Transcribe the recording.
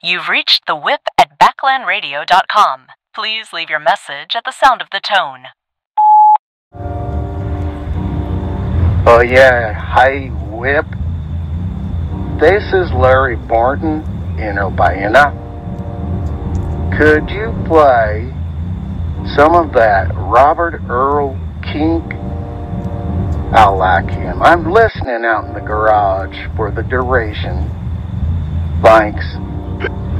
You've reached the whip at backlandradio.com. Please leave your message at the sound of the tone. Oh yeah, hi Whip. This is Larry Barton in Albina. Could you play some of that Robert Earl Kink? I like him. I'm listening out in the garage for the duration. Thanks.